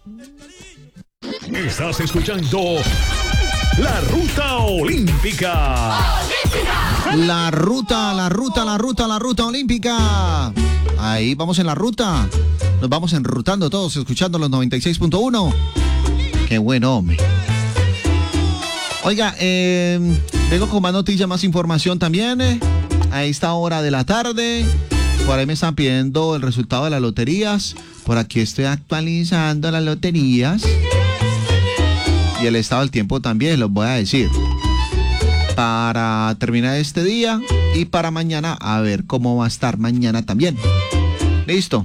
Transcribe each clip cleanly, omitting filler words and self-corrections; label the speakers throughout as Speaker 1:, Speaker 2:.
Speaker 1: Estás escuchando La Ruta Olímpica.
Speaker 2: La ruta olímpica. Ahí vamos en la ruta. Nos vamos enrutando todos, escuchando los 96.1. Qué buen hombre. Oiga, vengo con más noticias, más información también. A esta hora de la tarde. Por ahí me están pidiendo el resultado de las loterías. Por aquí estoy actualizando las loterías. Y el estado del tiempo también, los voy a decir. Para terminar este día y para mañana, a ver cómo va a estar mañana también. Listo.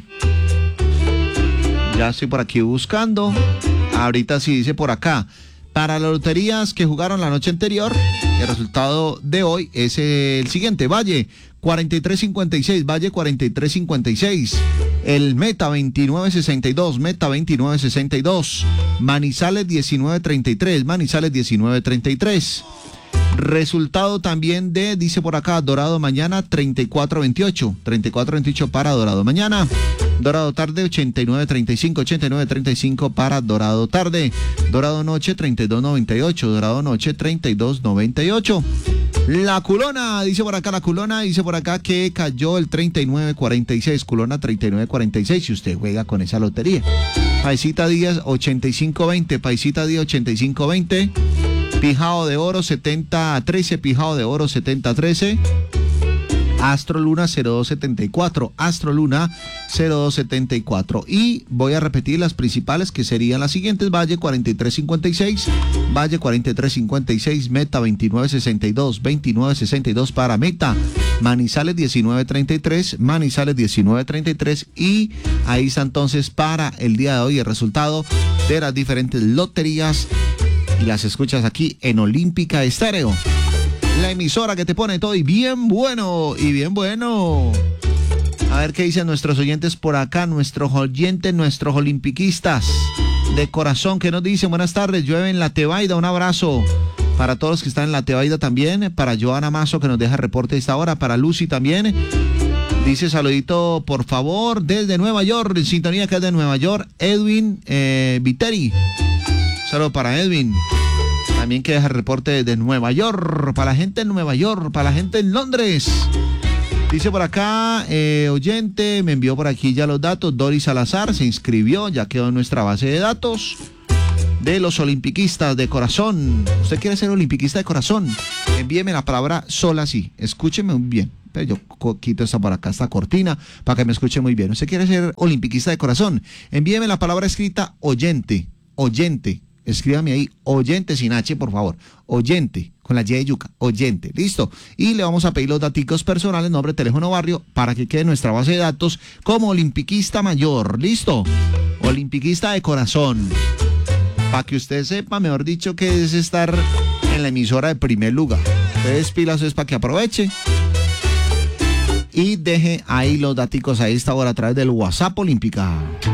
Speaker 2: Ya estoy por aquí buscando. Ahorita sí dice por acá. Para las loterías que jugaron la noche anterior, el resultado de hoy es el siguiente. Valle 43.56, Valle 43.56. El Meta 29.62, Meta 29.62. Manizales 19.33, Manizales 19.33. Resultado también de, dice por acá, Dorado mañana 34.28, 34.28 para Dorado mañana. Dorado tarde 89.35, 89.35 para Dorado tarde. Dorado noche 32.98, Dorado noche 32.98. La Culona, dice por acá la Culona, dice por acá que cayó el 39.46, Culona 39.46, si usted juega con esa lotería. Paisita Díaz 85.20, Paisita Díaz 85.20. Pijao de Oro 70.13, Pijao de Oro 70.13. Astro Luna 0274, Astro Luna 0274. Y voy a repetir las principales que serían las siguientes: Valle 4356, Valle 4356, Meta 2962, 2962 para Meta. Manizales 1933, Manizales 1933. Y ahí está entonces para el día de hoy el resultado de las diferentes loterías. Y las escuchas aquí en Olímpica Estéreo, la emisora que te pone todo y bien bueno, y bien bueno. A ver qué dicen nuestros oyentes por acá, nuestros oyentes, nuestros olimpiquistas de corazón, que nos dicen: buenas tardes, llueve en La Tebaida, un abrazo para todos los que están en La Tebaida también, para Joana Mazo que nos deja reporte a esta hora, para Lucy también. Dice: saludito por favor desde Nueva York, en sintonía que es de Nueva York, Edwin Viteri. Saludo para Edwin. También que deja el reporte de Nueva York, para la gente en Nueva York, para la gente en Londres. Dice por acá, oyente, me envió por aquí ya los datos. Doris Salazar se inscribió, ya quedó en nuestra base de datos de los olimpiquistas de corazón. ¿Usted quiere ser olimpiquista de corazón? Envíeme la palabra sola así, escúcheme muy bien. Yo quito esta por acá, esta cortina, para que me escuche muy bien. ¿Usted quiere ser olimpiquista de corazón? Envíeme la palabra escrita oyente, oyente. Escríbame ahí, oyente sin H, por favor. Oyente, con la Y de yuca, oyente, listo. Y le vamos a pedir los daticos personales, nombre, teléfono, barrio, para que quede en nuestra base de datos como olimpiquista mayor, listo. Olimpiquista de corazón. Para que usted sepa, mejor dicho, que es estar en la emisora de primer lugar. Entonces, pilas es para que aproveche. Y deje ahí los daticos a esta hora a través del WhatsApp Olímpica.